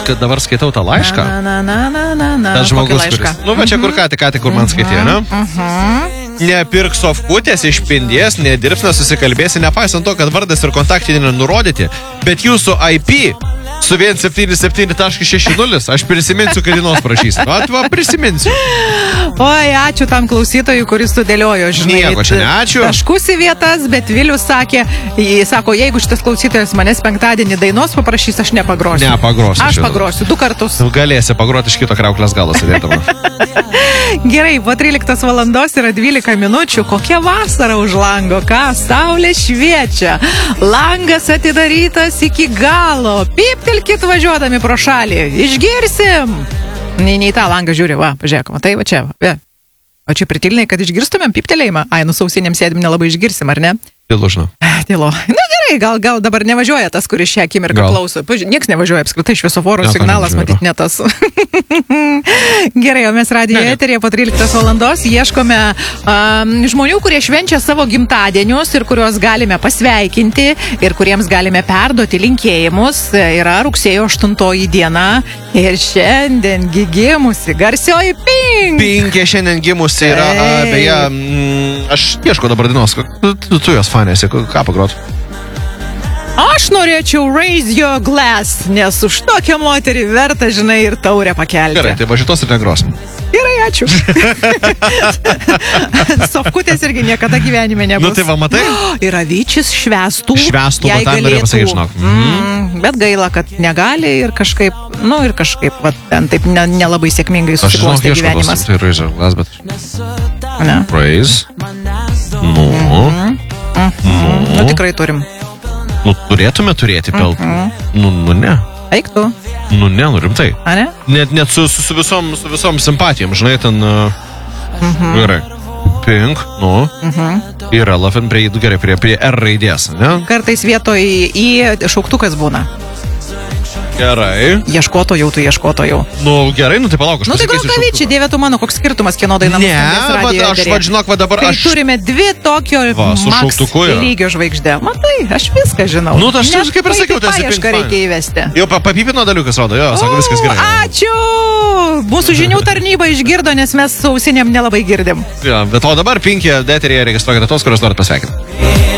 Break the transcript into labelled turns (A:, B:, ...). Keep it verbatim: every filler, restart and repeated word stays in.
A: kad dabar skaitau tą laišką.
B: Na, na, na, na, na, na.
A: Tas žmogus, kuris. Nu, va čia kur ką tik, ką tik, kur man skaitė, ne? Nepirk sofkutės, išpindės, nedirbs, nesusikalbėsi, nepaisant to, kad vardas ir kontaktinė nurodyti, bet jūsų I P su vienas septyni septyni taškas šeši nulis, aš prisiminsiu, kad dienos prašysiu. Atva, prisiminsiu.
B: Oi, ačiū tam klausytojui, kuris sudėliojo, žinai.
A: Nieko čia ne ačiū.
B: Taškus į vietas, bet Vilius sakė, jis sako, jeigu šitas klausytojas manęs penktadienį dainos paprašys, aš nepagrosiu.
A: Nepagrosiu.
B: Aš pagrosiu du kartus.
A: Galėsi pagroti iš kito krauklės galo sėdėtama.
B: Gerai, po tryliktos valandos yra dvylika minučių. Kokia vasara už lango, ką? Saulė šviečia. Langas atidarytas iki galo. Piptelkit važiuodami pro šalį. Išgirsim. Nei, nei tą langą žiūri, va, pažiūrėk, matai, va čia, va. O čia pritilnai, kad išgirstumėm piptelėjimą. Ai, nu sausinėm sėdim nelabai išgirsim, ar ne?
A: Tylu, žinau.
B: Tylo. Na gerai, gal, gal dabar nevažiuoja tas, kuris šią akimirką klauso. Pažiūrėk, nieks nevažiuoja, apskritai šviesoforo signalas, matyt, ne tas. Gerai, o mes radijo eteryje po tryliktos valandos ieškome um, žmonių, kurie švenčia savo gimtadienius ir kuriuos galime pasveikinti ir kuriems galime perduoti linkėjimus. Yra rugsėjo aštuntoji diena ir šiandien gimusi garsioji Pink.
A: Pinkė šiandien gimusi yra, a, beje, m, aš ieško dabar dienos, tu, tu, tu jos fanėsi, ką pagrot?
B: Aš norėčiau Raise Your Glass, nes už tokią moterį verta, žinai, ir taurę pakelti.
A: Gerai, tai va šitos ir negrosim.
B: Gerai, ačiū. Sofkutės irgi niekada gyvenime nebus.
A: Nu tai va, matai?
B: Ir avyčis švestų.
A: Švestų, bet tam norėjau pasakyti, žinok.
B: Mm, bet gaila, kad negali ir kažkaip, nu ir kažkaip, va, ten taip ne, nelabai sėkmingai susiklostė gyvenimas.
A: Aš žinok, tai Raise Your Glass, bet...
B: Ne?
A: Raise. Nu.
B: Mm-hmm. Mm-hmm. Nu tikrai turim.
A: Nu, turėtume turėti pel...
B: Mm-hmm.
A: Nu, nu, ne.
B: Eik tu.
A: Nu, ne, nu, rimtai.
B: A, ne?
A: Net, net su, su, su, visom, su visom simpatijom, žinai, ten... Uh, mm-hmm. Gerai. Pink, nu. Mm-hmm. Yra Lafin prie, gerai, prie, prie R raidės, ne?
B: Kartais vietoj į šauktukas būna.
A: Gerai.
B: Ieškotojau, tu ieškotojau.
A: Nu, gerai, nu tai palauk, aš
B: nu, tai gal kavyčiai, dieve tu mano, koks skirtumas, kieno daina
A: ne, bet aš, va, žinok, va dabar
B: kai
A: aš...
B: turime dvi tokio
A: va,
B: Max lygio žvaigždė. Matai, aš viską žinau.
A: Nu, aš net kaip ir sakiau,
B: tai esi Pink reikia įvesti.
A: Jau papipino daliukas, rodo, jo, sako, viskas gerai.
B: Ačiū! Mūsų žinių tarnyba išgirdo, nes mes su ausinėm nelabai girdim.
A: Jo, bet o dabar Pinkė eteryje registruokite tos, kurios norit pasveikinti.